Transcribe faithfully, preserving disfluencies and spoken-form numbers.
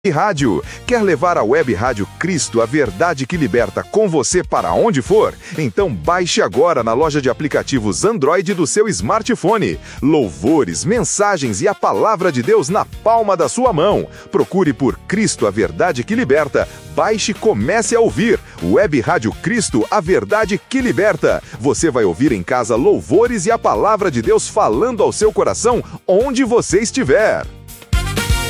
E rádio. Quer levar a Web Rádio Cristo, a verdade que liberta, com você para onde for? Então baixe agora na loja de aplicativos Android do seu smartphone. Louvores, mensagens e a palavra de Deus na palma da sua mão. Procure por Cristo, a verdade que liberta. Baixe e comece a ouvir. Web Rádio Cristo, a verdade que liberta. Você vai ouvir em casa louvores e a palavra de Deus falando ao seu coração onde você estiver.